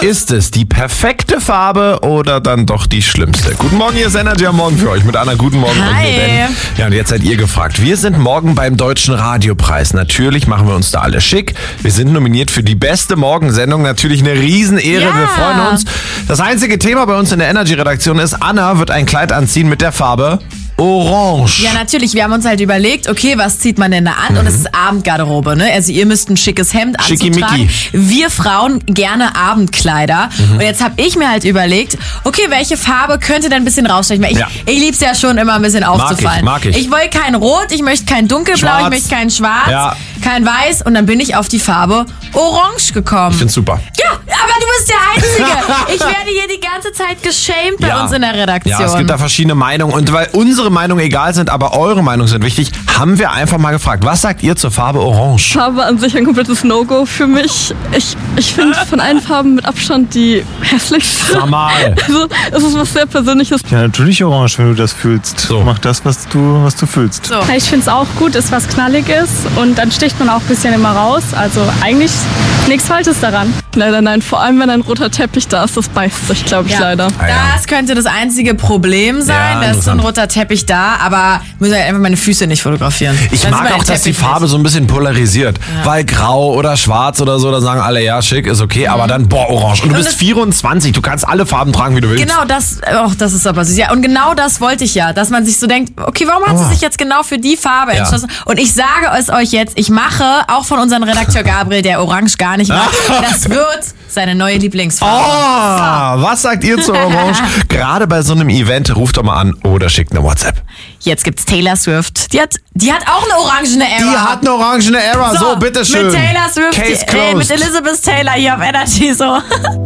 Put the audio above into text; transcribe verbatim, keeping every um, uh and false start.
Ist es die perfekte Farbe oder dann doch die schlimmste? Guten Morgen, hier ist Energy am Morgen für euch mit Anna. Guten Morgen. Hi. Und mir Ben. Ja, und jetzt seid ihr gefragt. Wir sind morgen beim Deutschen Radiopreis. Natürlich machen wir uns da alle schick. Wir sind nominiert für die beste Morgensendung. Natürlich eine Riesenehre. Ja. Wir freuen uns. Das einzige Thema bei uns in der Energy-Redaktion ist, Anna wird ein Kleid anziehen mit der Farbe Orange. Ja, natürlich. Wir haben uns halt überlegt, okay, was zieht man denn da an? Mhm. Und es ist Abendgarderobe, ne? Also ihr müsst ein schickes Hemd Anzug tragen. Wir Frauen gerne Abendkleider. Mhm. Und jetzt habe ich mir halt überlegt, okay, welche Farbe könnte denn ein bisschen rausstechen? Weil ich, ja. ich lieb's ja schon immer ein bisschen aufzufallen. Mag ich, mag ich. Ich wollte kein Rot, ich möchte kein Dunkelblau, Schwarz. ich möchte kein Schwarz, ja. kein Weiß. Und dann bin ich auf die Farbe Orange gekommen. Ich find's super. Ja, aber du bist der Einzige. Ich werde hier die ganze Zeit geshamed bei ja. uns in der Redaktion. Ja, es gibt da verschiedene Meinungen. Und weil unsere Meinungen egal sind, aber eure Meinungen sind wichtig, haben wir einfach mal gefragt, was sagt ihr zur Farbe Orange? Farbe an sich ein komplettes No-Go für mich. Ich, ich finde von allen Farben mit Abstand die hässlichste. Normal. Also es ist was sehr Persönliches. Ja, natürlich Orange, wenn du das fühlst. So. Mach das, was du, was du fühlst. So. Ich finde es auch gut, ist was Knalliges und dann sticht man auch ein bisschen immer raus. Also eigentlich nichts Falsches daran. Leider nein, vor allem wenn ein roter Teppich da ist, das beißt sich, glaube ich, Ja. leider. Ah, ja. Das könnte das einzige Problem sein. Ja, da ist so ein interessant. roter Teppich da, aber ich muss halt einfach meine Füße nicht fotografieren. Ich Dann mag sieht man auch, den dass die Teppich Farbe nicht. so ein bisschen polarisiert. Weil grau oder schwarz oder so, da sagen alle, ja, schick, ist okay. Aber dann, boah, orange. Und du Und bist das- vierundzwanzig, du kannst alle Farben tragen, wie du willst. Genau, das, oh, das ist aber süß. Ja, und genau das wollte ich ja, dass man sich so denkt, okay, warum hat sie Oh. sich jetzt genau für die Farbe Ja. entschlossen? Und ich sage es euch jetzt, ich mache auch von unserem Redakteur Gabriel, der Orange gar nicht mag, das wird seine neue Lieblingsfarbe. Oh, was sagt ihr zu Orange? Gerade bei so einem Event, ruft doch mal an oder schickt eine WhatsApp. Jetzt gibt's Taylor Swift. Die hat, die hat auch eine orangene Era. Die hat eine orangene Era, so, bitteschön. Mit Taylor Swift, Case die, ey, mit closed. Elizabeth Taylor hier auf Energy, so.